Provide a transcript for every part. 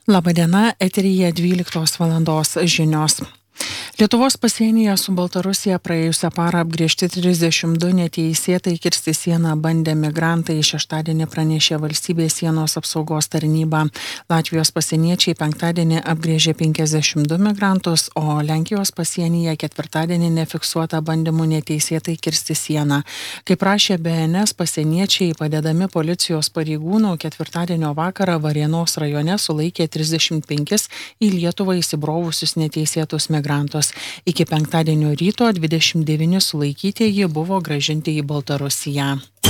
Labadiena, eteryje 12 valandos žinios. Lietuvos pasienyje su Baltarusija praėjusią parą apgręžti 32 neteisėtai kirsti sieną bandę migrantai šeštadienį pranešė valstybės sienos apsaugos tarnyba. Latvijos pasieniečiai penktadienį apgręžė 52 migrantus, o Lenkijos pasienyje ketvirtadienį nefiksuota bandymų neteisėtai kirsti sieną. Kaip prašė BNS, pasieniečiai padedami policijos pareigūnų ketvirtadienio vakarą Varėnos rajone sulaikė 35 į Lietuvą įsibrovusius neteisėtus migrantus. Iki penktadienio ryto 29 sulaikytieji buvo grąžinti į Baltarusiją.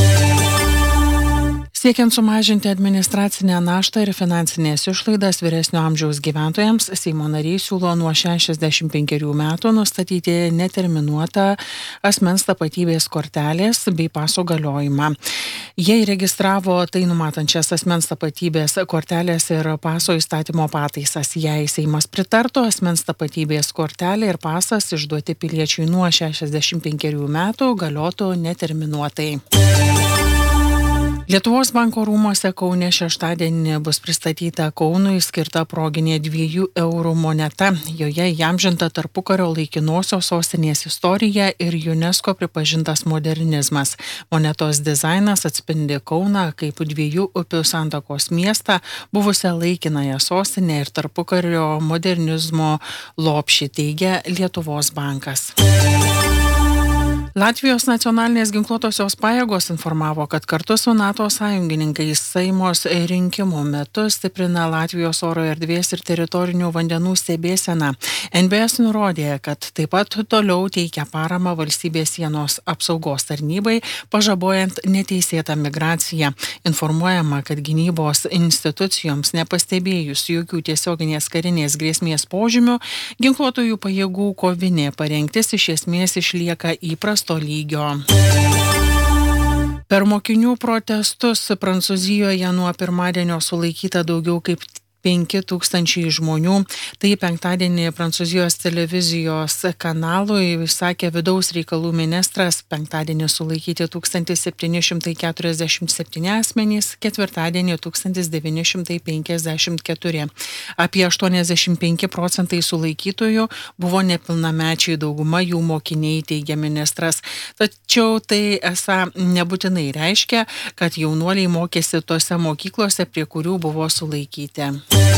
Siekiant sumažinti administracinę naštą ir finansinės išlaidas vyresnio amžiaus gyventojams, Seimo nariai siūlo nuo 65 metų nustatyti neterminuotą asmens tapatybės kortelės bei paso galiojimą. Jie įregistravo tai numatančias asmens tapatybės kortelės ir paso įstatymo pataisas. Jei Seimas pritartų, asmens tapatybės kortelė ir pasas išduoti piliečiui nuo 65 metų galiotų neterminuotai. Lietuvos banko rūmuose Kaune šeštadienį bus pristatyta Kaunui skirta proginė 2 eurų moneta. Joje įamžinta tarpukario laikinosios sostinės istorija ir UNESCO pripažintas modernizmas. Monetos dizainas atspindi Kauną kaip 2 upių santakos miestą, buvusią laikinąją sostinę ir tarpukario modernizmo lopšį, teigia Lietuvos bankas. Latvijos nacionalinės ginkluotosios pajėgos informavo, kad kartu su NATO sąjungininkais Seimos rinkimų metu stiprina Latvijos oro erdvės ir teritorinių vandenų stebėseną. NBS nurodė, kad taip pat toliau teikia paramą valstybės sienos apsaugos tarnybai, pažabojant neteisėtą migraciją. Informuojama, kad gynybos institucijoms nepastebėjus jokių tiesioginės karinės grėsmės požymių, ginkluotojų pajėgų kovinė parengtis iš esmės išlieka įprasta lygio. Per mokinių protestus Prancūzijoje nuo pirmadienio sulaikyta daugiau kaip 5,000 žmonių. Tai penktadienį Prancūzijos televizijos kanalui sakė vidaus reikalų ministras. Penktadienį sulaikyti 1747 asmenys, ketvirtadienį 1954. Apie 85% sulaikytojų buvo nepilnamečiai, dauguma jų mokiniai, teigia ministras. Tačiau tai esą nebūtinai reiškia, kad jaunuoliai mokėsi tose mokyklose, prie kurių buvo sulaikyti.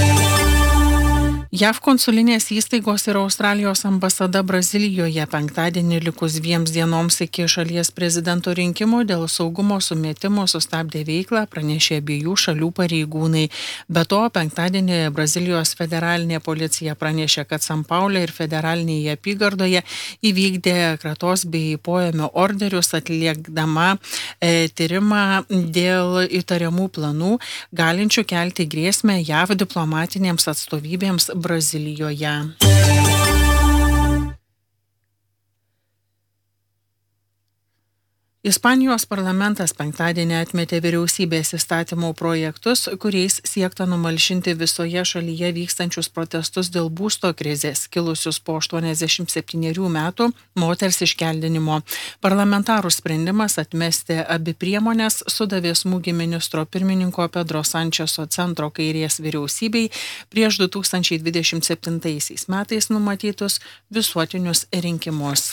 JAV konsulinės įstaigos ir Australijos ambasada Brazilijoje penktadienį likus 2 dienoms iki šalies prezidento rinkimų dėl saugumo sumetimų sustabdė veiklą, pranešė abiejų šalių pareigūnai. Be to, penktadienį Brazilijos federalinė policija pranešė, kad San Paule ir federalinėje apygardoje įvykdė kratos bei poėmio orderius, atliekdama tyrimą dėl įtariamų planų, galinčių kelti grėsmę JAV diplomatinėms atstovybėms Brazilijoje. Ispanijos parlamentas penktadienį atmetė vyriausybės įstatymų projektus, kuriais siekta numalšinti visoje šalyje vykstančius protestus dėl būsto krizės, kilusius po 87 metų moters iškeldinimo. Parlamentarų sprendimas atmesti abi priemonės sudavė smūgį ministro pirmininko Pedro Sančeso centro kairės vyriausybei prieš 2027 metais numatytus visuotinius rinkimus.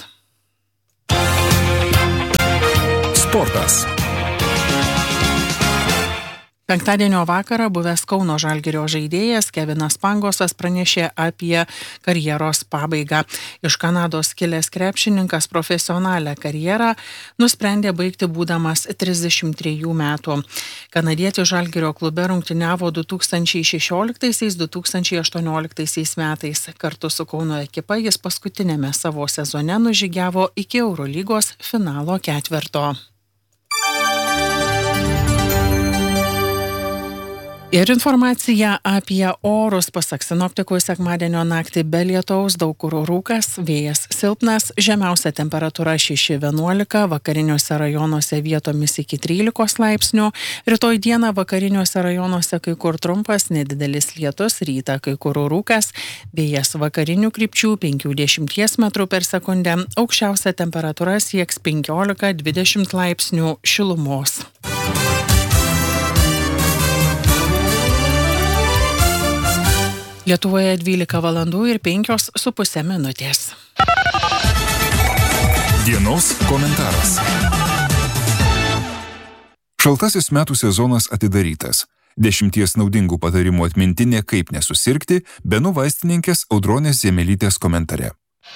Sportas. Penktadienio vakarą buvęs Kauno Žalgirio žaidėjas Kevinas Pangosas pranešė apie karjeros pabaigą. Iš Kanados kilęs krepšininkas profesionalią karjerą nusprendė baigti būdamas 33 metų. Kanadietis Žalgirio klube rungtyniavo 2016-2018 metais. Kartu su Kauno ekipa jis paskutinėme savo sezone nužygiavo iki Eurolygos finalo ketverto. Ir informacija apie orus. Pasak sinoptikų, sekmadienio naktį be lietaus, daug kur rūkas, vėjas silpnas, žemiausia temperatūra 6-11, vakariniuose rajonuose vietomis iki 13 laipsnių. Rytoj dieną vakariniuose rajonuose kai kur trumpas, nedidelis lietus, rytą kai kur rūkas, vėjas vakarinių krypčių 5-10 metrų per sekundę, aukščiausia temperatūra sieks 15-20 laipsnių šilumos. Lietuvoje 12 valandų ir 5,5 minutės. Dienos komentaras. Šaltasis metų sezonas atidarytas. 10 naudingų patarimų atmintinė, kaip nesusirgti, Benų vaistininkės Audronės Ziemelytės komentare.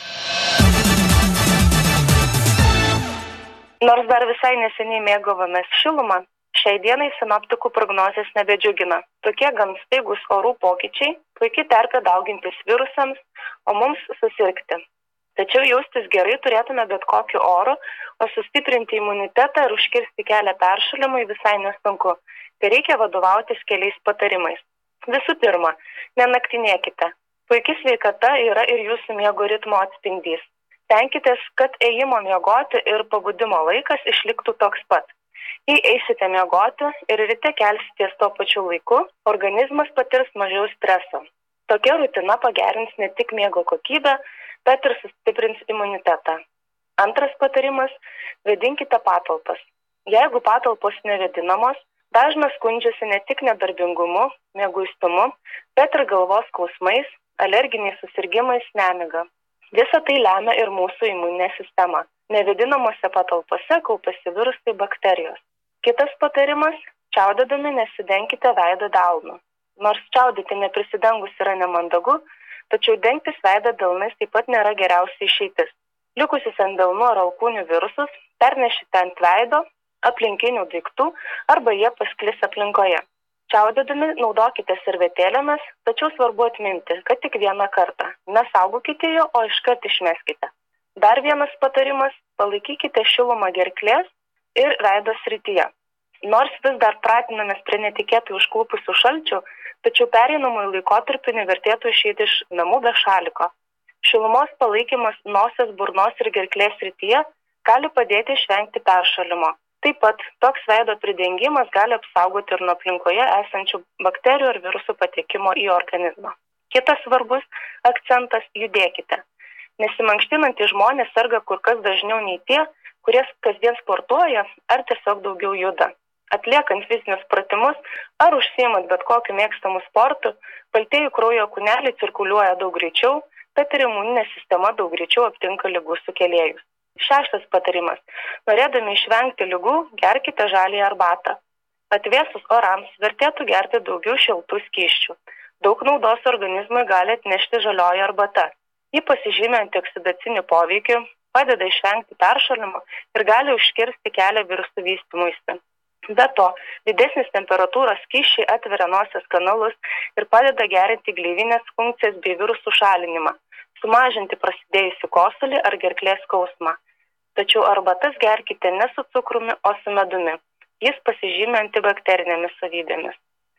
Nors dar visai neseniai mėgavomės šilumą, šiai dienai sinoptikų prognozės nebedžiugina. Tokie gan staigūs orų pokyčiai, puikiai terpė daugintis virusams, o mums susirgti. Tačiau jaustis gerai turėtume bet kokiu oru, o sustiprinti imunitetą ir užkirsti kelią peršalimui visai nesunku. Tai reikia vadovautis keliais patarimais. Visų pirma, nenaktinėkite. Puiki sveikata yra ir jūsų miego ritmo atspindys. Tenkitės, kad ėjimo miegoti ir pabudimo laikas išliktų toks pat. Jei eisite miegoti ir ryte kelsitės tuo pačiu laiku, organizmas patirs mažiau streso. Tokia rutina pagerins ne tik miego kokybę, bet ir sustiprins imunitetą. Antras patarimas – vėdinkite patalpas. Jeigu patalpos nevėdinamos, dažnas skundžiasi ne tik nedarbingumu, mieguistumu, bet ir galvos skausmais, alerginiais susirgimais, nemiga. Visa tai lemia ir mūsų imuninė sistema. Nevėdinamose patalpose kaupiasi virusai, bakterijos. Kitas patarimas – čiaudėdami nesidenkite veidą delnu. Nors čiaudyti neprisidengus yra nemandagu, tačiau dengtis veidą delnais taip pat nėra geriausia išeitis. Likusius ant delnų ar alkūnių virusus pernešite ant veido, aplinkinių daiktų arba jie pasklis aplinkoje. Čiaudėdami naudokite servetėlėmis, tačiau svarbu atminti, kad tik vieną kartą. Nesaugokite jo, o iškart išmeskite. Dar vienas patarimas – palaikykite šilumą gerklės ir veido srityje. Nors vis dar pratinamės prie netikėtai užklupusių šalčių, tačiau pereinamųjų laikotarpių nevertėtų išeiti iš namų be šaliko. Šilumos palaikymas nosies, burnos ir gerklės srityje gali padėti išvengti peršalimo. Taip pat toks veido pridengimas gali apsaugoti ir nuo aplinkoje esančių bakterijų ir virusų patekimo į organizmą. Kitas svarbus akcentas – judėkite. Nesimankštinantys žmonės serga kur kas dažniau nei tie, kurie kasdien sportuoja ar tiesiog daugiau juda. Atliekant fizinius pratimus ar užsiimant bet kokiu mėgstamu sportu, baltieji kraujo kūneliai cirkuliuoja daug greičiau, bet ir imuninė sistema daug greičiau aptinka ligų sukėlėjus. 6 patarimas. Norėdami išvengti ligų, gerkite žaliąją arbatą. Atvėsus orams vertėtų gerti daugiau šiltų skysčių. Daug naudos organizmui gali atnešti žalioji arbata. Ji pasižymė antioksidaciniu poveikiu, padeda išvengti peršalimo ir gali užkirsti kelią virusų vystymuisi. Be to, didesnis temperatūros skysčiai atveria nosies kanalus ir padeda gerinti gleivinės funkcijas bei virusų šalinimą, sumažinti prasidėjusį kosulį ar gerklės skausmą. Tačiau arbatas gerkite ne su cukrumi, o su medumi. Jis pasižymė antibakterinėmis savybėmis.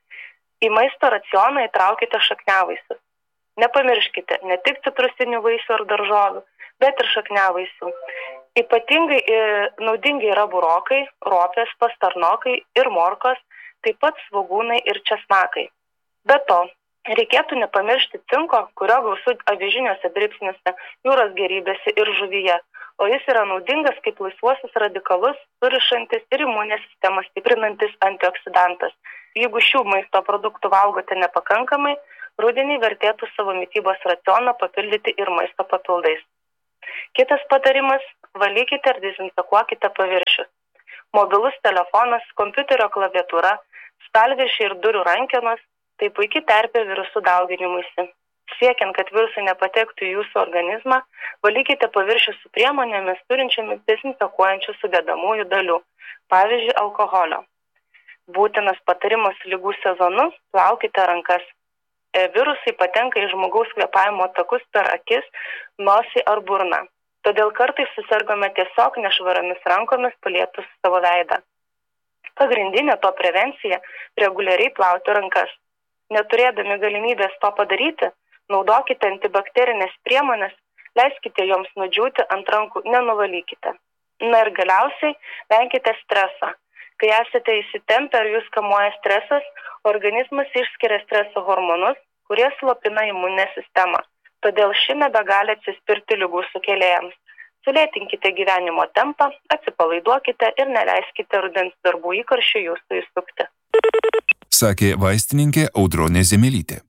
Į maisto racioną įtraukite šakniavaisius. Nepamirškite ne tik citrusinių vaisių ar daržovių, bet ir šakniavaisių. Ypatingai naudingi yra burokai, ropės, pastarnokai ir morkos, taip pat svogūnai ir česnakai. Be to, reikėtų nepamiršti cinko, kurio gausu avižiniuose dribsniuose, jūros gėrybėse ir žuvyje, o jis yra naudingas kaip laisvuosius radikalus, surišantis ir imuninę sistemą stiprinantis antioksidantas. Jeigu šių maisto produktų valgote nepakankamai, rudenį vertėtų savo mitybos racioną papildyti ir maisto papildais. Kitas patarimas – valykite ir dezinfekuokite paviršius. Mobilus telefonas, kompiuterio klaviatūra, stalviršiai ir durų rankenos – tai puikiai terpė virusų dauginimuisi. Siekiant, kad virusai nepatektų į jūsų organizmą, valykite paviršius su priemonėmis turinčiomis dezinfekuojančių sudedamųjų dalių, pavyzdžiui, alkoholio. Būtinas patarimas ligų sezonu – plaukite rankas. Virusai patenka į žmogaus kvėpavimo takus per akis, nosį ar burną. Todėl kartais susirgome tiesiog nešvariomis rankomis palietus savo veidą. Pagrindinė to prevencija – reguliariai plauti rankas. Neturėdami galimybės to padaryti, naudokite antibakterinės priemonės, leiskite joms nudžiūti ant rankų, nenuvalykite. Na ir galiausiai venkite streso. Kai esate įsitempę ar jūs kamuoja stresas, organizmas išskiria streso hormonus, kurie slopina imuninę sistemą. Todėl ši nebegali atsispirti ligų sukėlėjams. Sulėtinkite gyvenimo tempą, atsipalaiduokite ir neleiskite rudens darbų įkarščių jūsų įsukti. Sakė vaistininkė Audronė Ziemelytė.